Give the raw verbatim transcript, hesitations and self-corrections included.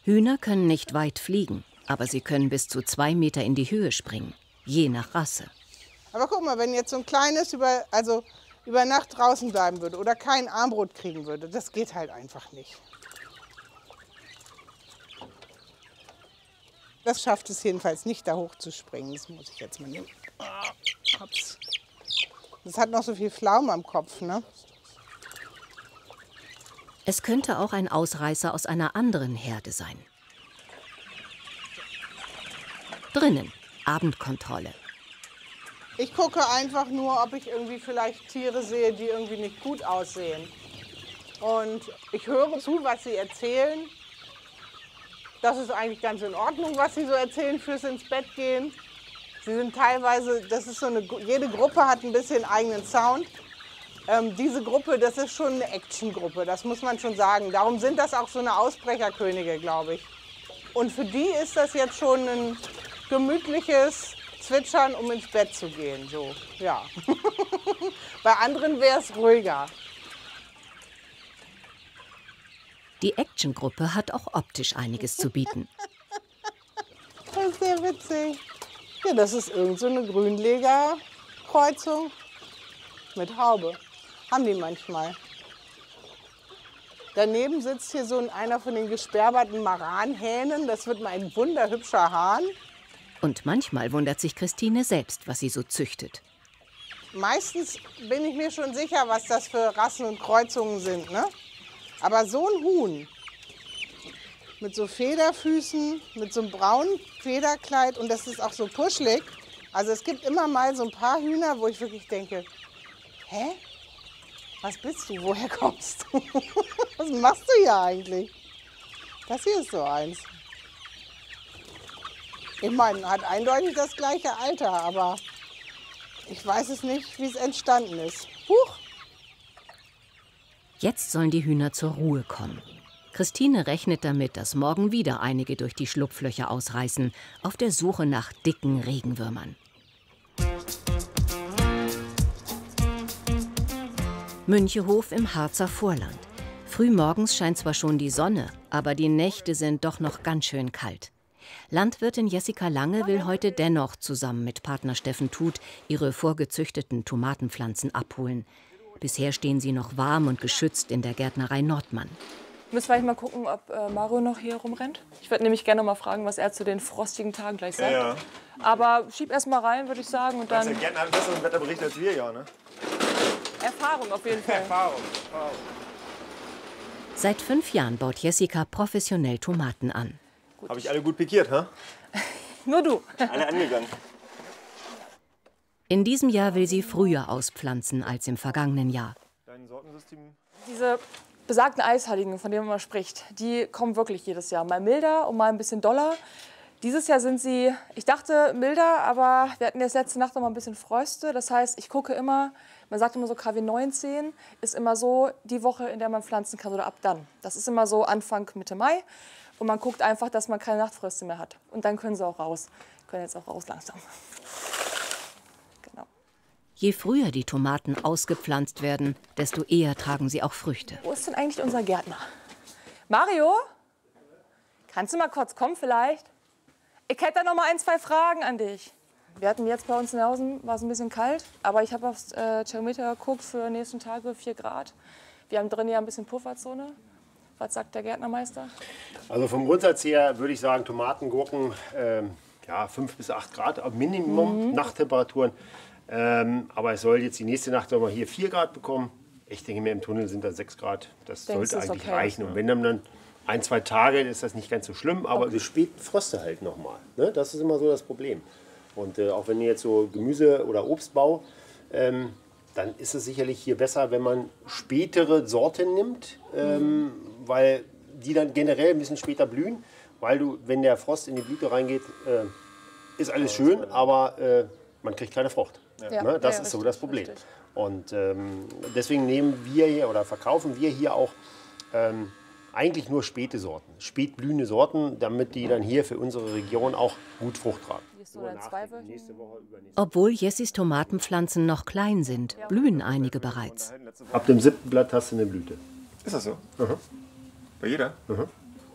Hühner können nicht weit fliegen, aber sie können bis zu zwei Meter in die Höhe springen, je nach Rasse. Aber guck mal, wenn jetzt so ein kleines über, also über Nacht draußen bleiben würde oder kein Armbrot kriegen würde, das geht halt einfach nicht. Das schafft es jedenfalls nicht, da hoch zu springen. Das muss ich jetzt mal nehmen. Das hat noch so viel Pflaumen am Kopf, ne? Es könnte auch ein Ausreißer aus einer anderen Herde sein. Drinnen, Abendkontrolle. Ich gucke einfach nur, ob ich irgendwie vielleicht Tiere sehe, die irgendwie nicht gut aussehen. Und ich höre zu, was sie erzählen. Das ist eigentlich ganz in Ordnung, was sie so erzählen fürs ins Bett gehen. Sie sind teilweise, das ist so eine, jede Gruppe hat ein bisschen eigenen Sound. Ähm, diese Gruppe, das ist schon eine Actiongruppe, das muss man schon sagen. Darum sind das auch so eine Ausbrecherkönige, glaube ich. Und für die ist das jetzt schon ein gemütliches Zwitschern, um ins Bett zu gehen. So, ja. Bei anderen wäre es ruhiger. Die Actiongruppe hat auch optisch einiges zu bieten. Das ist sehr witzig. Ja, das ist irgend so eine Grünlegerkreuzung mit Haube. Haben die manchmal. Daneben sitzt hier so einer von den gesperberten Maranhähnen. Das wird mal ein wunderhübscher Hahn. Und manchmal wundert sich Christine selbst, was sie so züchtet. Meistens bin ich mir schon sicher, was das für Rassen und Kreuzungen sind, ne? Aber so ein Huhn mit so Federfüßen, mit so einem braunen Federkleid und das ist auch so puschelig. Also es gibt immer mal so ein paar Hühner, wo ich wirklich denke, hä? Was bist du? Woher kommst du? Was machst du hier eigentlich? Das hier ist so eins. Ich meine, hat eindeutig das gleiche Alter, aber ich weiß es nicht, wie es entstanden ist. Huch! Jetzt sollen die Hühner zur Ruhe kommen. Christine rechnet damit, dass morgen wieder einige durch die Schlupflöcher ausreißen, auf der Suche nach dicken Regenwürmern. Münchehof im Harzer Vorland. Frühmorgens scheint zwar schon die Sonne, aber die Nächte sind doch noch ganz schön kalt. Landwirtin Jessica Lange will heute dennoch zusammen mit Partner Steffen Tut ihre vorgezüchteten Tomatenpflanzen abholen. Bisher stehen sie noch warm und geschützt in der Gärtnerei Nordmann. Müssen wir mal gucken, ob äh, Mario noch hier rumrennt. Ich würde nämlich gerne mal fragen, was er zu den frostigen Tagen gleich sagt. Ja, ja. Aber schieb erst mal rein, würde ich sagen. Und dann der Gärtner hat besseres Wetter berichtet als wir, ja, ne? Erfahrung auf jeden Fall. Erfahrung, Erfahrung. Seit fünf Jahren baut Jessica professionell Tomaten an. Habe ich alle gut pikiert, ha? Nur du. Alle angegangen. In diesem Jahr will sie früher auspflanzen als im vergangenen Jahr. Dein Sortensystem? Diese besagten Eisheiligen, von denen man spricht, die kommen wirklich jedes Jahr. Mal milder und mal ein bisschen doller. Dieses Jahr sind sie, ich dachte milder, aber wir hatten jetzt letzte Nacht noch mal ein bisschen Fröste. Das heißt, ich gucke immer, man sagt immer so K W neunzehn ist immer so die Woche, in der man pflanzen kann oder ab dann. Das ist immer so Anfang, Mitte Mai. Und man guckt einfach, dass man keine Nachtfröste mehr hat. Und dann können sie auch raus. Können jetzt auch raus langsam. Genau. Je früher die Tomaten ausgepflanzt werden, desto eher tragen sie auch Früchte. Wo ist denn eigentlich unser Gärtner? Mario? Kannst du mal kurz kommen vielleicht? Ich hätte da noch mal ein, zwei Fragen an dich. Wir hatten jetzt bei uns in Hausen, war es ein bisschen kalt, aber ich habe aufs äh, Thermometer geguckt für die nächsten Tage, vier Grad. Wir haben drin ja ein bisschen Pufferzone. Was sagt der Gärtnermeister? Also vom Grundsatz her würde ich sagen, Tomaten, Gurken, ähm, ja, fünf bis acht Grad Minimum, mhm. Nachttemperaturen. Ähm, aber es soll jetzt die nächste Nacht soll man hier vier Grad bekommen. Ich denke mir, im Tunnel sind da sechs Grad. Das Denkst sollte eigentlich okay. reichen. Und wenn dann, dann ein, zwei Tage ist das nicht ganz so schlimm, aber okay. Die späten Fröste halt nochmal. Ne? Das ist immer so das Problem. Und äh, auch wenn ihr jetzt so Gemüse- oder Obstbau, ähm, dann ist es sicherlich hier besser, wenn man spätere Sorten nimmt, ähm, mhm. weil die dann generell ein bisschen später blühen. Weil du, wenn der Frost in die Blüte reingeht, äh, ist alles schön, aber äh, man kriegt keine Frucht. Ja. Ne? Das ja, ist richtig, so das Problem. Richtig. Und ähm, deswegen nehmen wir hier oder verkaufen wir hier auch ähm, eigentlich nur späte Sorten, spätblühende Sorten, damit die dann hier für unsere Region auch gut Frucht tragen. Obwohl Jessis Tomatenpflanzen noch klein sind, blühen einige bereits. Ab dem siebten Blatt hast du eine Blüte. Ist das so? Mhm. Bei jeder? Mhm.